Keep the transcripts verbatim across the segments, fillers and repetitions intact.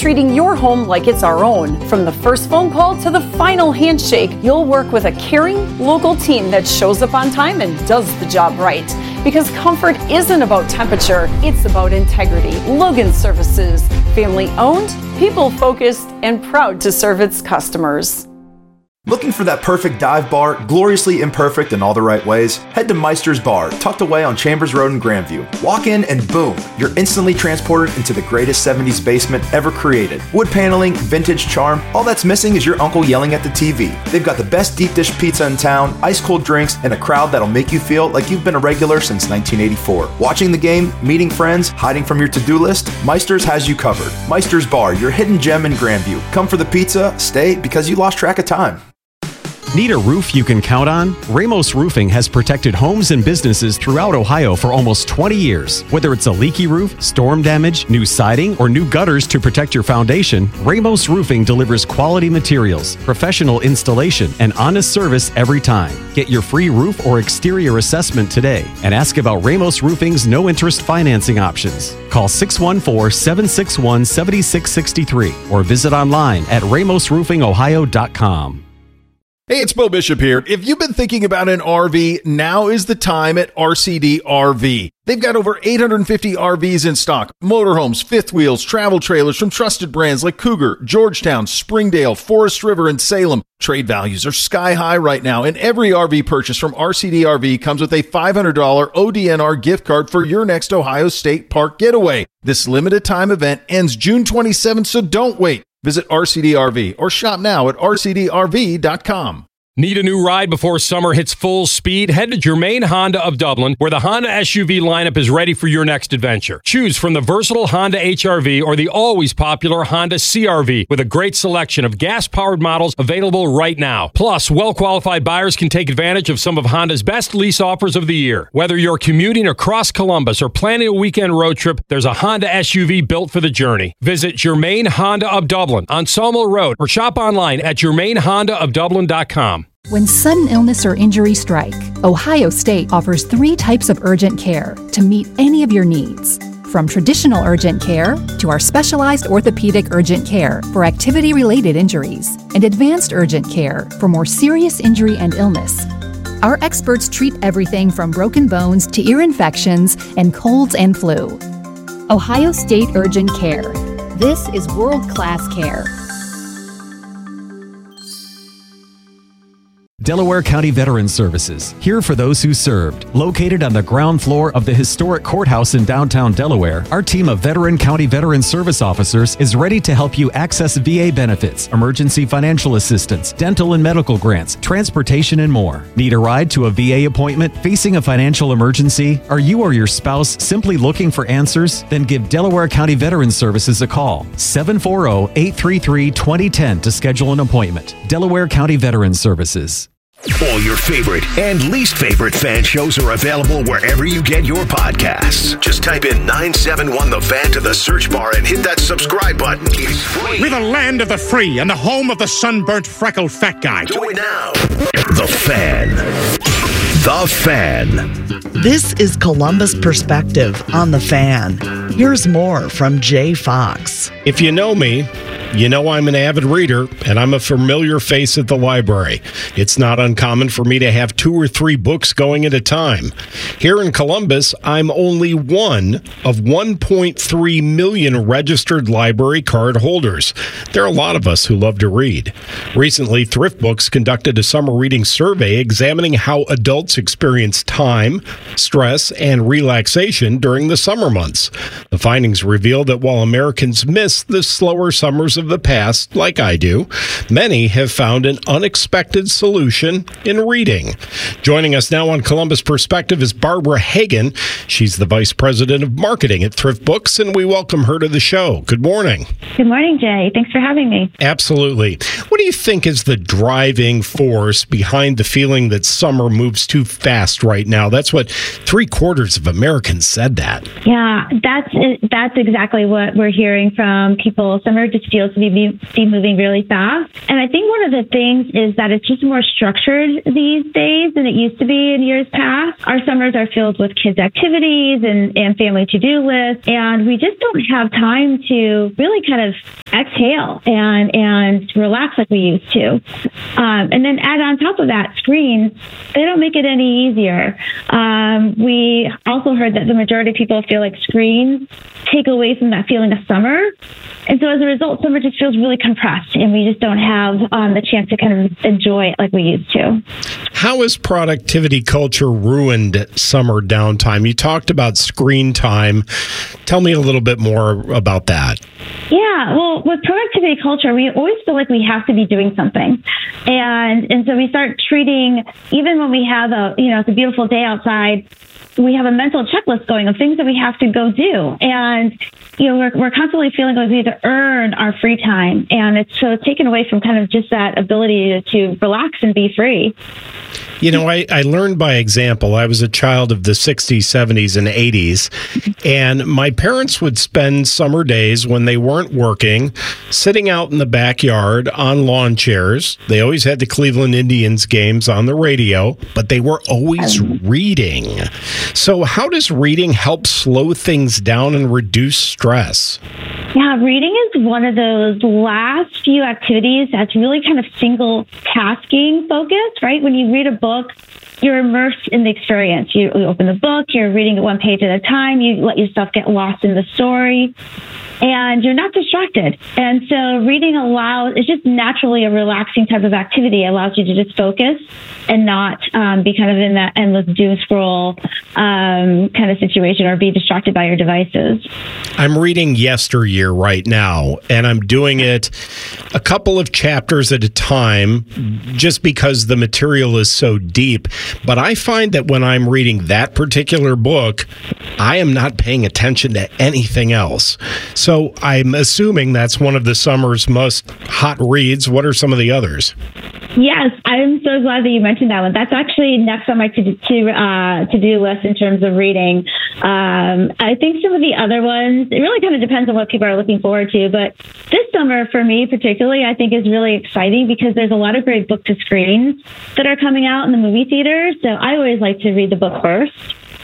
treating your home like it's our own. From the first phone call to the final handshake, you'll work with a caring, local team that shows up on time and does the job right. Because comfort isn't about temperature, it's about integrity. Logan Services, family owned, people focused, and proud to serve its customers. Looking for that perfect dive bar, gloriously imperfect in all the right ways? Head to Meister's Bar, tucked away on Chambers Road in Grandview. Walk in and boom, you're instantly transported into the greatest seventies basement ever created. Wood paneling, vintage charm, all that's missing is your uncle yelling at the T V. They've got the best deep dish pizza in town, ice cold drinks, and a crowd that'll make you feel like you've been a regular since nineteen eighty-four. Watching the game, meeting friends, hiding from your to-do list, Meister's has you covered. Meister's Bar, your hidden gem in Grandview. Come for the pizza, stay because you lost track of time. Need a roof you can count on? Ramos Roofing has protected homes and businesses throughout Ohio for almost twenty years. Whether it's a leaky roof, storm damage, new siding, or new gutters to protect your foundation, Ramos Roofing delivers quality materials, professional installation, and honest service every time. Get your free roof or exterior assessment today and ask about Ramos Roofing's no-interest financing options. Call six one four, seven six one, seven six six three or visit online at ramos roofing ohio dot com. Hey, it's Bo Bishop here. If you've been thinking about an R V, now is the time at R C D R V. They've got over eight hundred fifty R Vs in stock. Motorhomes, fifth wheels, travel trailers from trusted brands like Cougar, Georgetown, Springdale, Forest River, and Salem. Trade values are sky high right now, and every R V purchase from R C D R V comes with a five hundred dollars O D N R gift card for your next Ohio State Park getaway. This limited time event ends June twenty-seventh, so don't wait. Visit R C D R V or shop now at R C D R V dot com. Need a new ride before summer hits full speed? Head to Germain Honda of Dublin, where the Honda S U V lineup is ready for your next adventure. Choose from the versatile Honda H R V or the always popular Honda C R V, with a great selection of gas-powered models available right now. Plus, well-qualified buyers can take advantage of some of Honda's best lease offers of the year. Whether you're commuting across Columbus or planning a weekend road trip, there's a Honda S U V built for the journey. Visit Germain Honda of Dublin on Sawmill Road or shop online at germain honda of dublin dot com. When sudden illness or injury strike, Ohio State offers three types of urgent care to meet any of your needs. From traditional urgent care to our specialized orthopedic urgent care for activity-related injuries and advanced urgent care for more serious injury and illness. Our experts treat everything from broken bones to ear infections and colds and flu. Ohio State Urgent Care. This is world-class care. Delaware County Veterans Services, here for those who served. Located on the ground floor of the historic courthouse in downtown Delaware, our team of veteran county veteran service officers is ready to help you access V A benefits, emergency financial assistance, dental and medical grants, transportation, and more. Need a ride to a V A appointment? Facing a financial emergency? Are you or your spouse simply looking for answers? Then give Delaware County Veterans Services a call. seven four zero, eight three three, two zero one zero to schedule an appointment. Delaware County Veterans Services. All your favorite and least favorite fan shows are available wherever you get your podcasts. Just type in nine seven one The Fan to the search bar and hit that subscribe button. It's free. We're the land of the free and the home of the sunburnt, freckled fat guy. Do it now. The Fan. The Fan. This is Columbus Perspective on The Fan. Here's more from Jay Fox. If you know me, you know I'm an avid reader, and I'm a familiar face at the library. It's not uncommon for me to have two or three books going at a time. Here in Columbus, I'm only one of one point three million registered library card holders. There are a lot of us who love to read. Recently, Thrift Books conducted a summer reading survey examining how adults experience time, stress, and relaxation during the summer months. The findings reveal that while Americans miss the slower summers of the past, like I do, many have found an unexpected solution in reading. Joining us now on Columbus Perspective is Barbara Hagan. She's the Vice President of Marketing at Thrift Books, and we welcome her to the show. Good morning. Good morning, Jay. Thanks for having me. Absolutely. What do you think is the driving force behind the feeling that summer moves too fast right now? That's what three quarters of Americans said that. Yeah, that's that's exactly what we're hearing from people. Summer just feels supposed to be, be moving really fast. And I think one of the things is that it's just more structured these days than it used to be in years past. Our summers are filled with kids' activities and, and family to-do lists, and we just don't have time to really kind of exhale and, and relax like we used to. Um, and then add on top of that, screens, they don't make it any easier. Um, we also heard that the majority of people feel like screens take away from that feeling of summer. And so as a result, summer just feels really compressed, and we just don't have um, the chance to kind of enjoy it like we used to. How has productivity culture ruined summer downtime? You talked about screen time. Tell me a little bit more about that. Yeah, well, with productivity culture, we always feel like we have to be doing something. And and so we start treating, even when we have a, you know, it's a beautiful day outside, we have a mental checklist going of things that we have to go do. And, you know, we're, we're constantly feeling like we have to earn our free time. And it's so it's taken away from kind of just that ability to, to relax and be free. You know, I, I learned by example. I was a child of the sixties, seventies, and eighties, and my parents would spend summer days when they weren't working, sitting out in the backyard on lawn chairs. They always had the Cleveland Indians games on the radio, but they were always reading. So how does reading help slow things down and reduce stress? Yeah, reading is one of those last few activities that's really kind of single tasking focused, right? When you read a book, you're immersed in the experience. You, you open the book, you're reading it one page at a time, you let yourself get lost in the story, and you're not distracted. And so reading allows, it's just naturally a relaxing type of activity. It allows you to just focus and not um, be kind of in that endless doom scroll um, kind of situation or be distracted by your devices. I'm reading Yesteryear right now, and I'm doing it a couple of chapters at a time just because the material is so deep. But I find that when I'm reading that particular book, I am not paying attention to anything else. So I'm assuming that's one of the summer's most hot reads. What are some of the others? Yes, I'm so glad that you mentioned that one. That's actually next on my to to uh, to do list in terms of reading. Um, I think some of the other ones, it really kind of depends on what people are looking forward to. But this summer, for me particularly, I think is really exciting because there's a lot of great book to screens that are coming out in the movie theaters. So I always like to read the book first.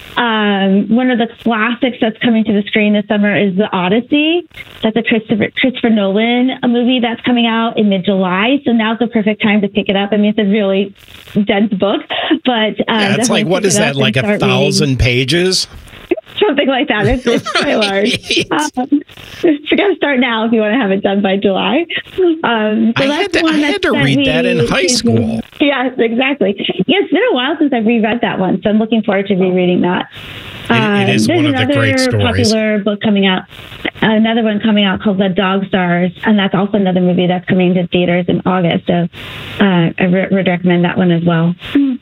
Um, one of the classics that's coming to the screen this summer is The Odyssey. That's a Christopher, Christopher Nolan a movie that's coming out in mid-July. So now's the perfect time to pick it up. I mean, it's a really dense book, but uh, yeah, it's like, what is that, like a thousand reading. pages? Something like that. It's, it's quite large. Um, you got to start now if you want to have it done by July. Um, so I that's had to, one I had to that read we, that in high school. Yes, exactly. Yeah, it's been a while since I've reread that one, so I'm looking forward to rereading that. It, it is um, one of the great stories. There's another popular book coming out, another one coming out called The Dog Stars, and that's also another movie that's coming to theaters in August. So uh, I re- would recommend that one as well.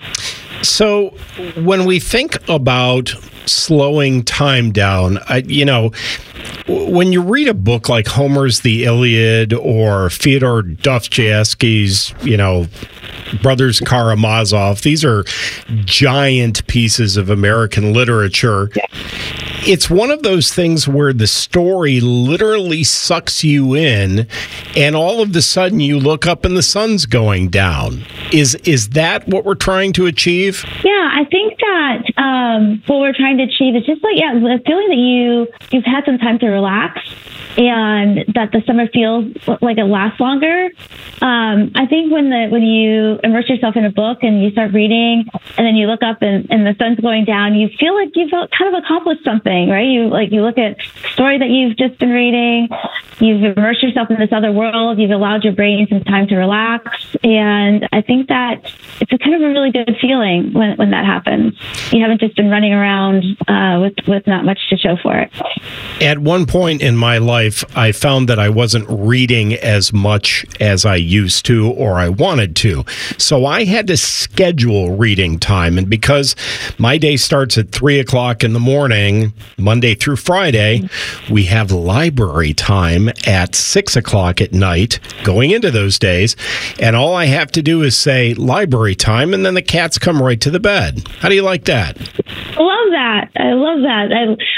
So when we think about slowing time down, I, you know, when you read a book like Homer's The Iliad or Fyodor Dostoevsky's, you know, Brothers Karamazov, these are giant pieces of American literature. Yeah. It's one of those things where the story literally sucks you in, and all of a sudden you look up and the sun's going down. Is is that what we're trying to achieve? Yeah, I think that um, what we're trying to achieve is just like, yeah, the feeling that you, you've had some time to relax and that the summer feels like it lasts longer. Um, I think when the when you immerse yourself in a book and you start reading and then you look up and, and the sun's going down, you feel like you've kind of accomplished something, right? You like you look at the story that you've just been reading, you've immersed yourself in this other world, you've allowed your brain some time to relax, and I think that it's a kind of a really good feeling when when that happens. You haven't just been running around uh, with with not much to show for it. At one point in my life, I found that I wasn't reading as much as I used to or I wanted to. So I had to schedule reading time. And because my day starts at three o'clock in the morning, Monday through Friday, we have library time at six o'clock at night going into those days. And all I have to do is say library time, and then the cats come right to the bed. How do you like that? Love that. I love that.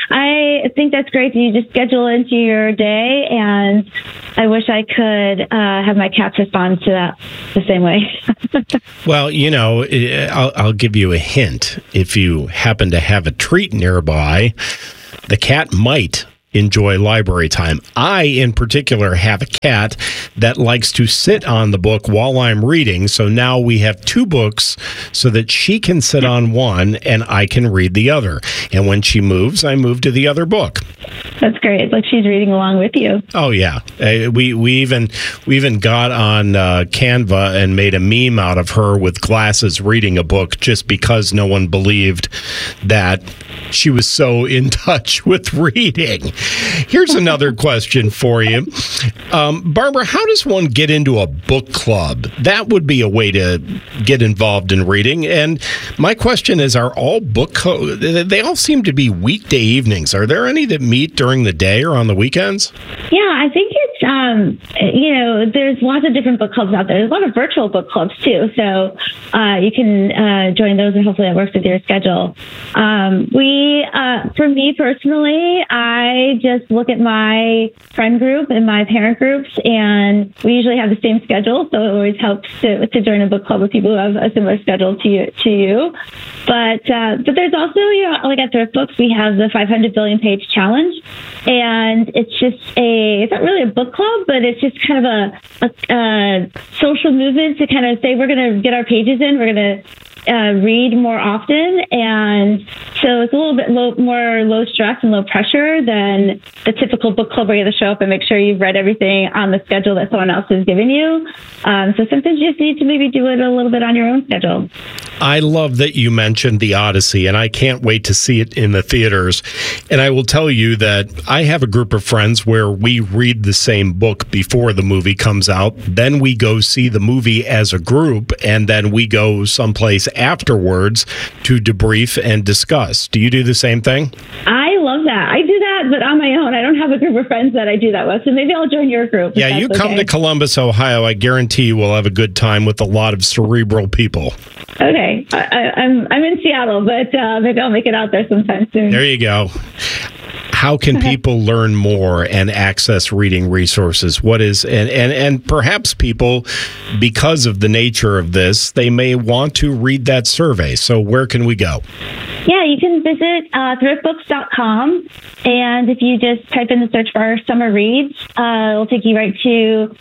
I, I think that's great that you just schedule into your day, and I wish I could uh, have my cats respond to that the same way. Well, you know, I'll, I'll give you a hint. If you happen to have a treat nearby, the cat might enjoy library time. I, in particular, have a cat that likes to sit on the book while I'm reading. So now we have two books so that she can sit on one and I can read the other. And when she moves, I move to the other book. That's great. It's like she's reading along with you. Oh yeah, uh, we we even we even got on uh, Canva and made a meme out of her with glasses reading a book just because no one believed that she was so in touch with reading. Here's another question for you, um, Barbara. How does one get into a book club? That would be a way to get involved in reading. And my question is: Are all book co- they all seem to be weekday evenings? Are there any that meet during the day or on the weekends? Yeah, I think it's, um, you know, there's lots of different book clubs out there. There's a lot of virtual book clubs, too. So uh, you can uh, join those, and hopefully that works with your schedule. Um, we, uh, for me personally, I just look at my friend group and my parent groups, and we usually have the same schedule. So it always helps to, to join a book club with people who have a similar schedule to you. To you. But, uh, but there's also, you know, like at Thrift Books, we have the five hundred billion page challenge. And it's just a, it's not really a book club, but it's just kind of a, a, a social movement to kind of say, we're going to get our pages in, we're going to uh, read more often. And so it's a little bit low, more low stress and low pressure than the typical book club where you have to show up and make sure you've read everything on the schedule that someone else has given you. Um, so sometimes you just need to maybe do it a little bit on your own schedule. I love that you mentioned The Odyssey, and I can't wait to see it in the theaters. And I will tell you that I have a group of friends where we read the same book before the movie comes out. Then we go see the movie as a group, and then we go someplace afterwards to debrief and discuss. Do you do the same thing? I love that. I do that, but on my own. I don't have a group of friends that I do that with, so maybe I'll join your group. Yeah, you come okay. to Columbus, Ohio. I guarantee you will have a good time with a lot of cerebral people. Okay. I, I, I'm I'm in Seattle, but uh, maybe I'll make it out there sometime soon. There you go. How can people learn more and access reading resources? What is and, and, and perhaps people, because of the nature of this, they may want to read that survey. So where can we go? Yeah, you can visit uh, thrift books dot com, and if you just type in the search bar Summer Reads, uh, it'll take you right to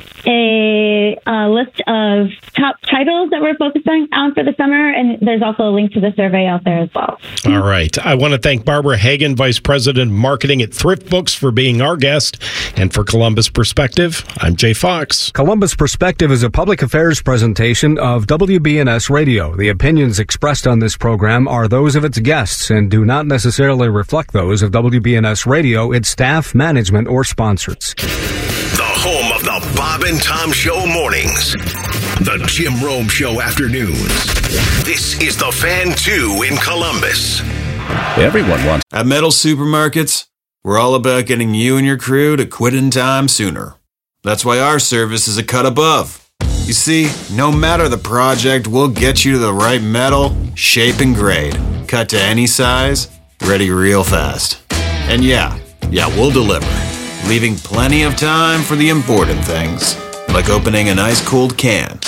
a, a list of top titles that we're focusing on for the summer, and there's also a link to the survey out there as well. All right. I want to thank Barbara Hagan, Vice President of Marketing at Thrift Books, for being our guest. And for Columbus Perspective, I'm Jay Fox. Columbus Perspective is a public affairs presentation of W B N S Radio. The opinions expressed on this program are those of its guests and do not necessarily reflect those of W B N S Radio, its staff, management, or sponsors. The home of the Bob and Tom Show mornings. The Jim Rome Show afternoons. This is The Fan two in Columbus. Everyone wants. At Metal Supermarkets, we're all about getting you and your crew to quit in time sooner. That's why our service is a cut above. You see, no matter the project, we'll get you to the right metal, shape, and grade. Cut to any size, ready real fast. And yeah, yeah, we'll deliver, leaving plenty of time for the important things, like opening an ice-cold can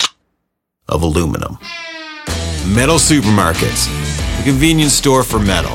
of aluminum. Metal Supermarkets, the convenience store for metal.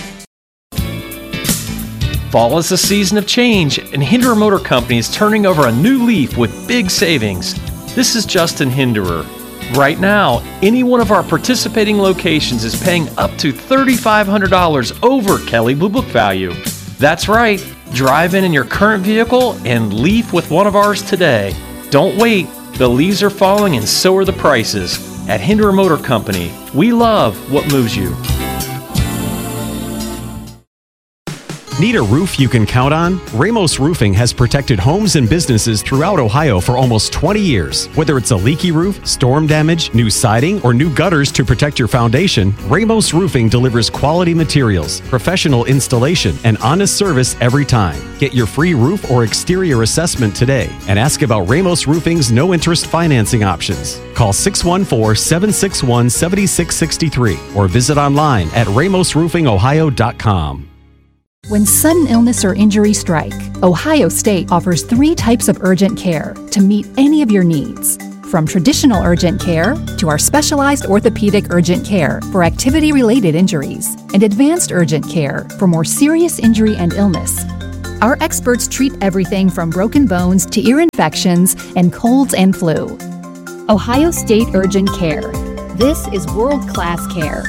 Fall is a season of change, and Hinderer Motor Company is turning over a new leaf with big savings. This is Justin Hinderer. Right now, any one of our participating locations is paying up to three thousand five hundred dollars over Kelley Blue Book value. That's right. Drive in in your current vehicle and leaf with one of ours today. Don't wait. The leaves are falling and so are the prices. At Hinderer Motor Company, we love what moves you. Need a roof you can count on? Ramos Roofing has protected homes and businesses throughout Ohio for almost twenty years. Whether it's a leaky roof, storm damage, new siding, or new gutters to protect your foundation, Ramos Roofing delivers quality materials, professional installation, and honest service every time. Get your free roof or exterior assessment today and ask about Ramos Roofing's no-interest financing options. Call six one four, seven six one, seven six six three or visit online at ramos roofing ohio dot com. When sudden illness or injury strike, Ohio State offers three types of urgent care to meet any of your needs. From traditional urgent care to our specialized orthopedic urgent care for activity-related injuries and advanced urgent care for more serious injury and illness. Our experts treat everything from broken bones to ear infections and colds and flu. Ohio State Urgent Care. This is world-class care.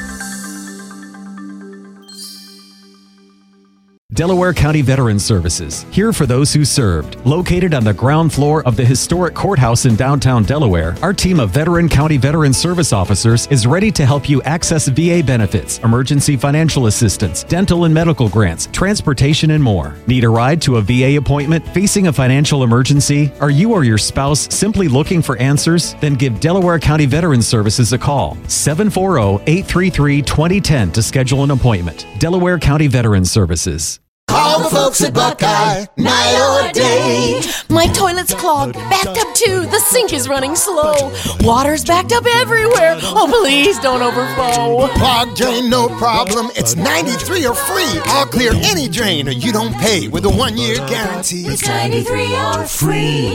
Delaware County Veterans Services, here for those who served. Located on the ground floor of the historic courthouse in downtown Delaware, our team of Veteran County Veteran Service officers is ready to help you access V A benefits, emergency financial assistance, dental and medical grants, transportation, and more. Need a ride to a V A appointment? Facing a financial emergency? Are you or your spouse simply looking for answers? Then give Delaware County Veterans Services a call. seven four zero, eight three three, two zero one zero to schedule an appointment. Delaware County Veterans Services. Call the folks at Buckeye, night or day. My toilet's clogged, backed up too. The sink is running slow. Water's backed up everywhere. Oh, please don't overflow. Clogged drain, no problem. It's ninety-three or free. I'll clear any drain or you don't pay with a one-year guarantee. It's ninety-three or free.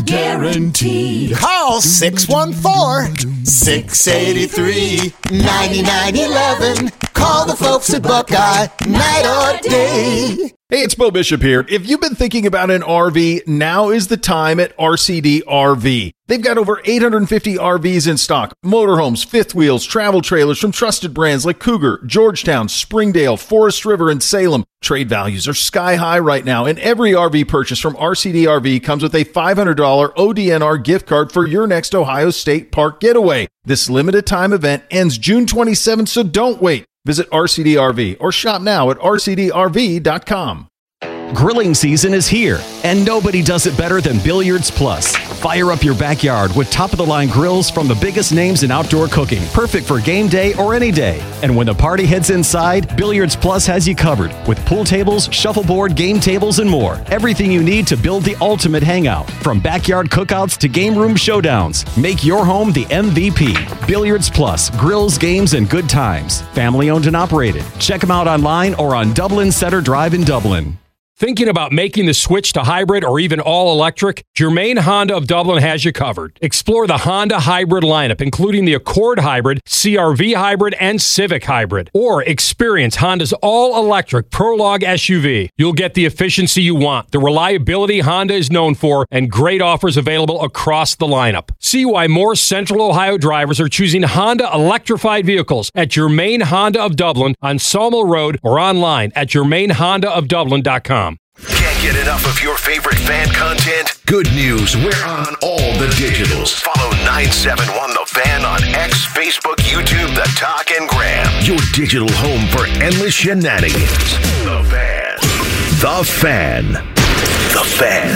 Guaranteed. Call six one four, six eight three, nine nine one one. Call the folks at Buckeye, night or day. Hey, it's Bo Bishop here. If you've been thinking about an R V, now is the time at R C D R V. They've got over eight hundred fifty R Vs in stock. Motorhomes, fifth wheels, travel trailers from trusted brands like Cougar, Georgetown, Springdale, Forest River, and Salem. Trade values are sky high right now, and every R V purchase from R C D R V comes with a five hundred dollars O D N R gift card for your next Ohio State Park getaway. This limited time event ends June twenty-seventh, so don't wait. Visit R C D R V or shop now at r c d r v dot com. Grilling season is here, and nobody does it better than Billiards Plus. Fire up your backyard with top-of-the-line grills from the biggest names in outdoor cooking, perfect for game day or any day. And when the party heads inside, Billiards Plus has you covered with pool tables, shuffleboard, game tables, and more. Everything you need to build the ultimate hangout. From backyard cookouts to game room showdowns, make your home the M V P. Billiards Plus, grills, games, and good times. Family owned and operated. Check them out online or on Dublin Center Drive in Dublin. Thinking about making the switch to hybrid or even all-electric? Germain Honda of Dublin has you covered. Explore the Honda hybrid lineup, including the Accord Hybrid, C R V Hybrid, and Civic Hybrid. Or experience Honda's all-electric Prologue S U V. You'll get the efficiency you want, the reliability Honda is known for, and great offers available across the lineup. See why more Central Ohio drivers are choosing Honda electrified vehicles at Germain Honda of Dublin on Sawmill Road or online at germain honda of dublin dot com. Can't get enough of your favorite fan content? Good news, we're on all the digitals. Follow nine seven one The Fan on X, Facebook, YouTube, The Talk, and Gram. Your digital home for endless shenanigans. The Fan. The Fan. The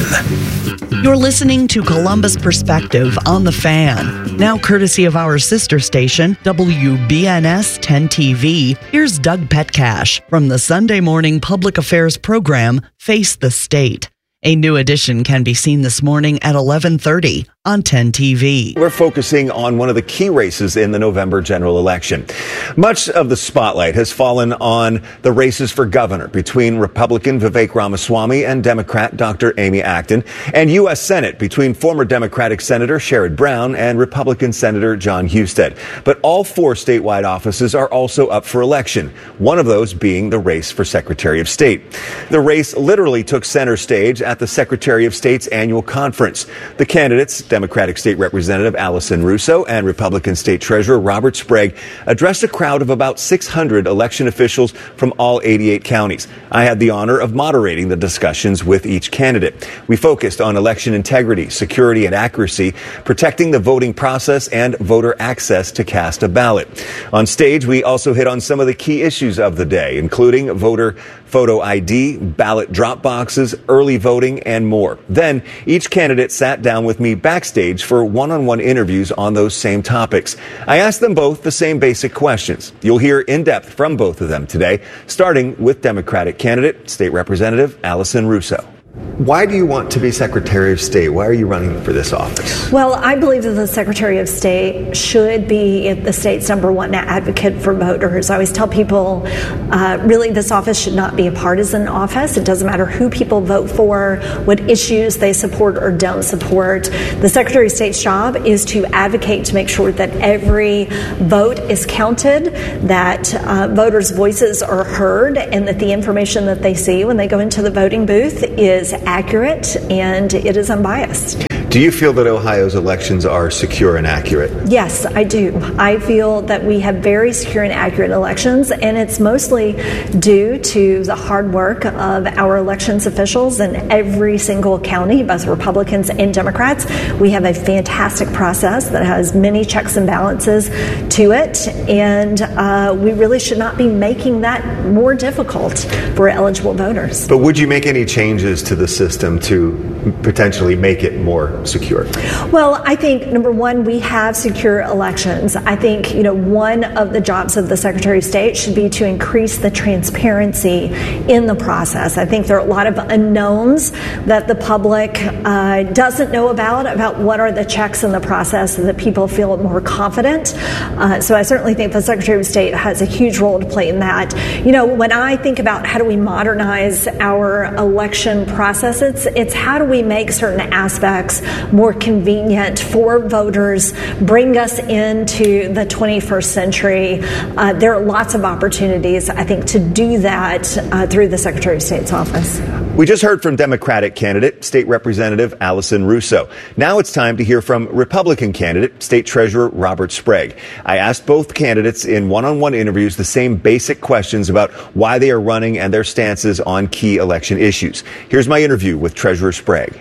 Fan. You're listening to Columbus Perspective on The Fan. Now courtesy of our sister station, W B N S ten T V, here's Doug Petcash from the Sunday morning public affairs program, Face the State. A new edition can be seen this morning at eleven thirty on ten T V. We're focusing on one of the key races in the November general election. Much of the spotlight has fallen on the races for governor between Republican Vivek Ramaswamy and Democrat Doctor Amy Acton, and U S Senate between former Democratic Senator Sherrod Brown and Republican Senator John Husted. But all four statewide offices are also up for election, one of those being the race for Secretary of State. The race literally took center stage at the Secretary of State's annual conference. The candidates, Democratic State Representative Allison Russo and Republican State Treasurer Robert Sprague, addressed a crowd of about six hundred election officials from all eighty-eight counties. I had the honor of moderating the discussions with each candidate. We focused on election integrity, security, and accuracy, protecting the voting process and voter access to cast a ballot. On stage, we also hit on some of the key issues of the day, including voter photo I D, ballot drop boxes, early voting, and more. Then each candidate sat down with me backstage for one-on-one interviews on those same topics. I asked them both the same basic questions. You'll hear in depth from both of them today, starting with Democratic candidate, State Representative Allison Russo. Why do you want to be Secretary of State? Why are you running for this office? Well, I believe that the Secretary of State should be the state's number one advocate for voters. I always tell people, uh, really, this office should not be a partisan office. It doesn't matter who people vote for, what issues they support or don't support. The Secretary of State's job is to advocate to make sure that every vote is counted, that uh, voters' voices are heard, and that the information that they see when they go into the voting booth is accurate and it is unbiased. Do you feel that Ohio's elections are secure and accurate? Yes, I do. I feel that we have very secure and accurate elections, and it's mostly due to the hard work of our elections officials in every single county, both Republicans and Democrats. We have a fantastic process that has many checks and balances to it, and uh, we really should not be making that more difficult for eligible voters. But would you make any changes to the system to potentially make it more secure? Well, I think, number one, we have secure elections. I think, you know, one of the jobs of the Secretary of State should be to increase the transparency in the process. I think there are a lot of unknowns that the public uh, doesn't know about, about what are the checks in the process so that people feel more confident. Uh, so I certainly think the Secretary of State has a huge role to play in that. You know, when I think about how do we modernize our election processes, it's how do we make certain aspects more convenient for voters, bring us into the twenty-first century. Uh, there are lots of opportunities, I think, to do that uh, through the Secretary of State's office. We just heard from Democratic candidate, State Representative Allison Russo. Now it's time to hear from Republican candidate, State Treasurer Robert Sprague. I asked both candidates in one-on-one interviews the same basic questions about why they are running and their stances on key election issues. Here's my interview with Treasurer Sprague.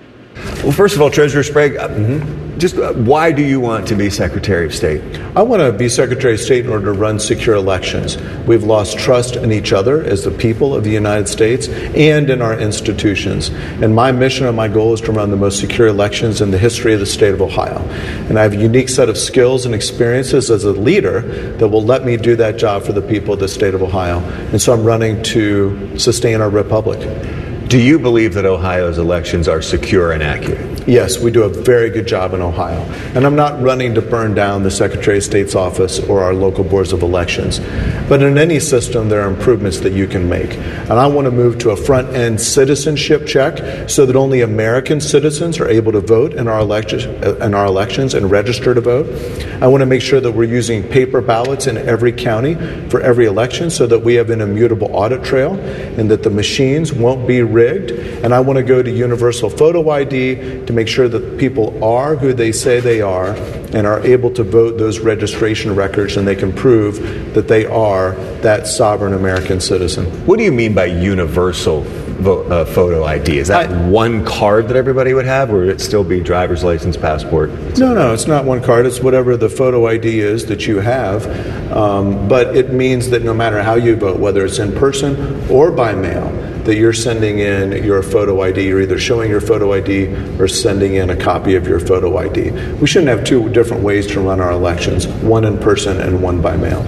Well, first of all, Treasurer Sprague, uh, mm-hmm. just uh, why do you want to be Secretary of State? I want to be Secretary of State in order to run secure elections. We've lost trust in each other as the people of the United States and in our institutions. And my mission and my goal is to run the most secure elections in the history of the state of Ohio. And I have a unique set of skills and experiences as a leader that will let me do that job for the people of the state of Ohio. And so I'm running to sustain our republic. Do you believe that Ohio's elections are secure and accurate? Yes, we do a very good job in Ohio. And I'm not running to burn down the Secretary of State's office or our local boards of elections. But in any system, there are improvements that you can make. And I want to move to a front-end citizenship check so that only American citizens are able to vote in our, elections, in our elections and register to vote. I want to make sure that we're using paper ballots in every county for every election so that we have an immutable audit trail and that the machines won't be rigged. And I want to go to universal photo I D to make sure that people are who they say they are and are able to vote those registration records, and they can prove that they are that sovereign American citizen. What do you mean by universal vo- uh, photo I D? Is that I, one card that everybody would have, or would it still be driver's license, passport? No, no, it's not one card. It's whatever the photo I D is that you have. Um, but it means that no matter how you vote, whether it's in person or by mail, that you're sending in your photo I D. You're either showing your photo I D or sending in a copy of your photo I D. We shouldn't have two different ways to run our elections, one in person and one by mail.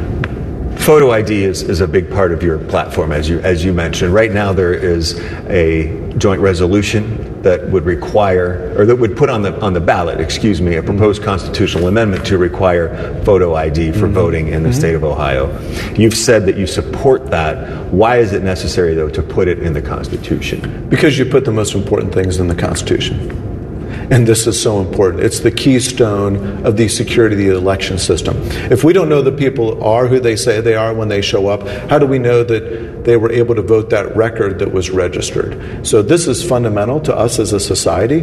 Photo I D is, is a big part of your platform, as you as you mentioned. Right now there is a joint resolution that would require, or that would put on the on the ballot, excuse me, a proposed constitutional amendment to require photo I D for mm-hmm. voting in the mm-hmm. state of Ohio. You've said that you support that. Why is it necessary, though, to put it in the Constitution? Because you put the most important things in the Constitution. And this is so important. It's the keystone of the security of the election system. If we don't know that people are who they say they are when they show up, how do we know that they were able to vote that record that was registered? So this is fundamental to us as a society.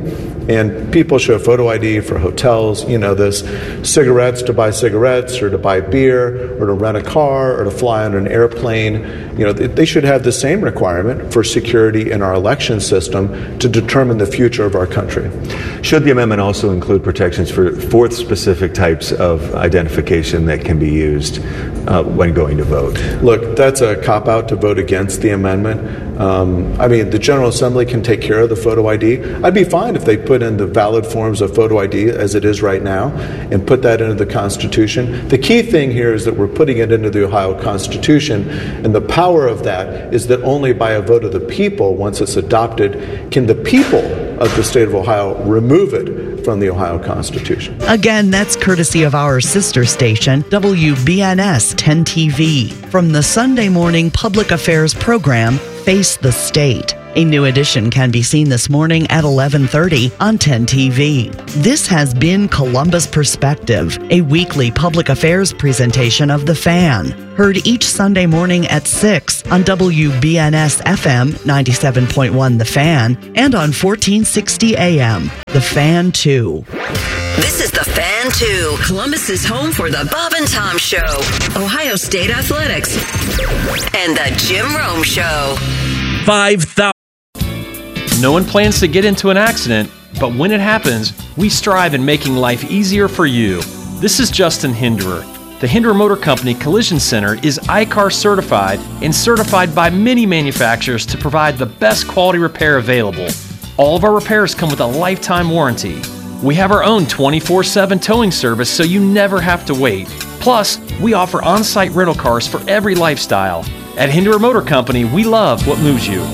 And people show photo I D for hotels, you know, this cigarettes to buy cigarettes or to buy beer or to rent a car or to fly on an airplane. You know, they should have the same requirement for security in our election system to determine the future of our country. Should the amendment also include protections for fourth specific types of identification that can be used uh, when going to vote? Look, that's a cop-out to vote against the amendment. Um, I mean, the General Assembly can take care of the photo I D. I'd be fine if they put in the valid forms of photo I D as it is right now and put that into the Constitution. The key thing here is that we're putting it into the Ohio Constitution, and the power of that is that only by a vote of the people, once it's adopted, can the people of the state of Ohio remove it from the Ohio Constitution. Again, that's courtesy of our sister station, W B N S ten T V, from the Sunday morning public affairs program, Face the State. A new edition can be seen this morning at eleven thirty on ten T V. This has been Columbus Perspective, a weekly public affairs presentation of The Fan, heard each Sunday morning at six on W B N S F M ninety-seven point one The Fan and on fourteen sixty A M. The Fan two. This is The Fan two, Columbus's home for the Bob and Tom Show, Ohio State Athletics, and the Jim Rome Show. five thousand. No one plans to get into an accident, but when it happens, we strive in making life easier for you. This is Justin Hinderer. The Hinderer Motor Company Collision Center is I C A R certified and certified by many manufacturers to provide the best quality repair available. All of our repairs come with a lifetime warranty. We have our own twenty-four seven towing service so you never have to wait. Plus, we offer on-site rental cars for every lifestyle. At Hinderer Motor Company, we love what moves you.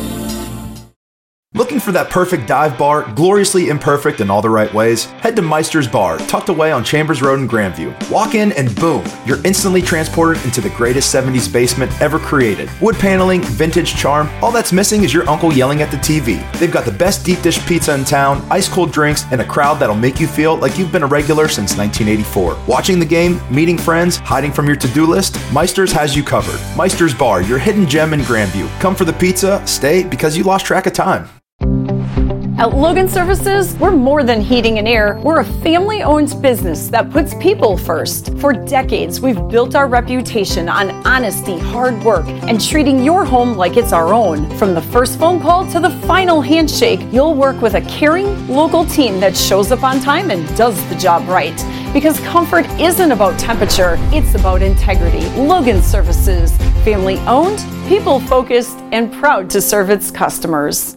Looking for that perfect dive bar, gloriously imperfect in all the right ways? Head to Meister's Bar, tucked away on Chambers Road in Grandview. Walk in and boom, you're instantly transported into the greatest seventies basement ever created. Wood paneling, vintage charm, all that's missing is your uncle yelling at the T V. They've got the best deep dish pizza in town, ice cold drinks, and a crowd that'll make you feel like you've been a regular since nineteen eighty-four. Watching the game, meeting friends, hiding from your to-do list, Meister's has you covered. Meister's Bar, your hidden gem in Grandview. Come for the pizza, stay because you lost track of time. At Logan Services, we're more than heating and air. We're a family-owned business that puts people first. For decades, we've built our reputation on honesty, hard work, and treating your home like it's our own. From the first phone call to the final handshake, you'll work with a caring, local team that shows up on time and does the job right. Because comfort isn't about temperature, it's about integrity. Logan Services, family-owned, people-focused, and proud to serve its customers.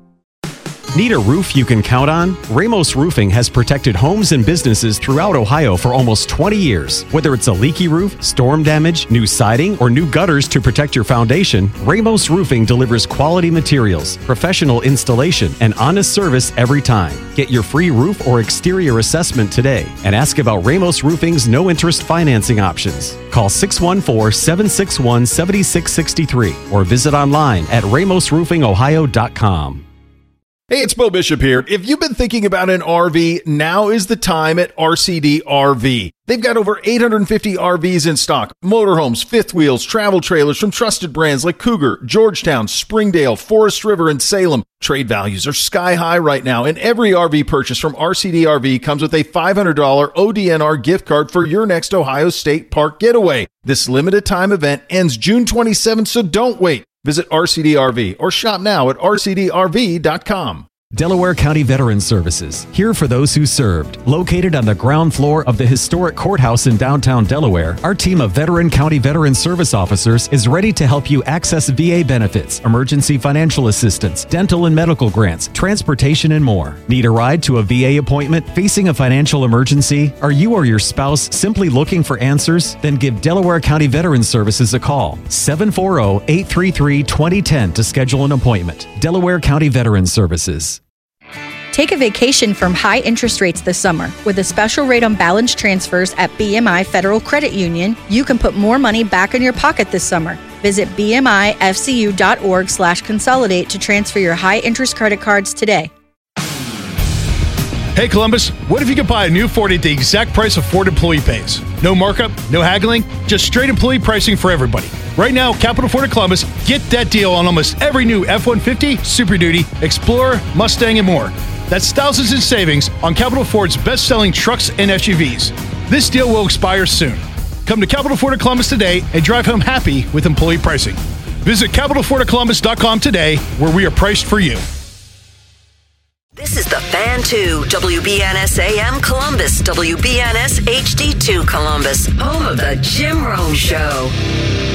Need a roof you can count on? Ramos Roofing has protected homes and businesses throughout Ohio for almost twenty years. Whether it's a leaky roof, storm damage, new siding, or new gutters to protect your foundation, Ramos Roofing delivers quality materials, professional installation, and honest service every time. Get your free roof or exterior assessment today and ask about Ramos Roofing's no-interest financing options. Call six one four, seven six one, seven six six three or visit online at ramos roofing ohio dot com. Hey, it's Bo Bishop here. If you've been thinking about an R V, now is the time at R C D R V. They've got over eight hundred fifty R Vs in stock. Motorhomes, fifth wheels, travel trailers from trusted brands like Cougar, Georgetown, Springdale, Forest River, and Salem. Trade values are sky high right now, and every R V purchase from R C D R V comes with a five hundred dollars O D N R gift card for your next Ohio State Park getaway. This limited time event ends June twenty-seventh, so don't wait. Visit R C D R V or shop now at r c d r v dot com. Delaware County Veteran Services, here for those who served. Located on the ground floor of the historic courthouse in downtown Delaware, our team of Veteran County Veteran Service officers is ready to help you access V A benefits, emergency financial assistance, dental and medical grants, transportation, and more. Need a ride to a V A appointment? Facing a financial emergency? Are you or your spouse simply looking for answers? Then give Delaware County Veteran Services a call, seven four zero, eight three three, two zero one zero to schedule an appointment. Delaware County Veteran Services. Take a vacation from high interest rates this summer. With a special rate on balance transfers at B M I Federal Credit Union, you can put more money back in your pocket this summer. Visit b m i f c u dot org slash consolidate to transfer your high interest credit cards today. Hey Columbus, what if you could buy a new Ford at the exact price of Ford employee pays? No markup, no haggling, just straight employee pricing for everybody. Right now, Capital Ford of Columbus, get that deal on almost every new F one fifty, Super Duty, Explorer, Mustang, and more. That's thousands in savings on Capital Ford's best-selling trucks and S U Vs. This deal will expire soon. Come to Capital Ford of Columbus today and drive home happy with employee pricing. Visit capital ford of columbus dot com today, where we are priced for you. This is the Fan two, W B N S A M Columbus, W B N S H D two Columbus, home of the Jim Rome Show.